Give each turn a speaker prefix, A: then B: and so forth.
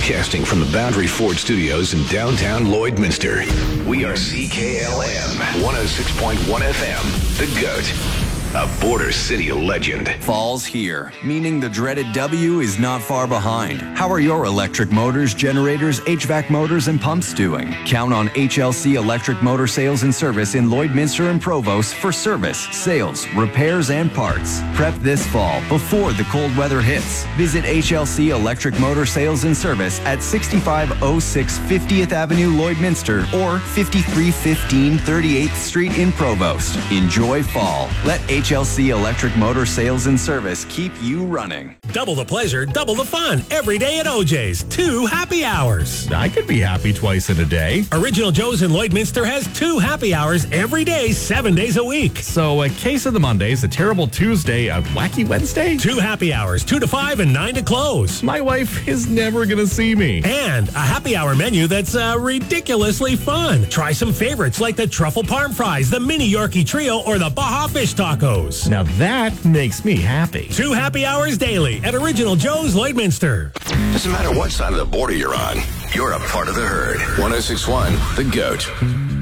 A: Broadcasting from the Boundary Ford Studios in downtown Lloydminster. We are CKLM 106.1 FM, The GOAT. A Border City legend.
B: Fall's here, meaning the dreaded W is not far behind. How are your electric motors, generators, HVAC motors, and pumps doing? Count on HLC Electric Motor Sales and Service in Lloydminster and Provost for service, sales, repairs, and parts. Prep this fall before the cold weather hits. Visit HLC Electric Motor Sales and Service at 6506 50th Avenue, Lloydminster, or 5315 38th Street in Provost. Enjoy fall. Let HLC Electric Motor Sales and Service keep you running.
C: Double the pleasure, double the fun. Every day at OJ's. 2 happy hours.
D: I could be happy twice in a day.
C: Original Joe's in Lloydminster has 2 happy hours every day, 7 days a week.
D: So a case of the Mondays, a terrible Tuesday, a wacky Wednesday?
C: 2 happy hours, 2 to 5 and 9 to close.
D: My wife is never going to see me.
C: And a happy hour menu that's ridiculously fun. Try some favorites like the truffle parm fries, the mini Yorkie trio, or the Baja fish tacos.
D: Now that makes me happy.
C: 2 happy hours daily at Original Joe's Lloydminster.
A: Doesn't matter what side of the border you're on, you're a part of the herd. 106.1, The GOAT.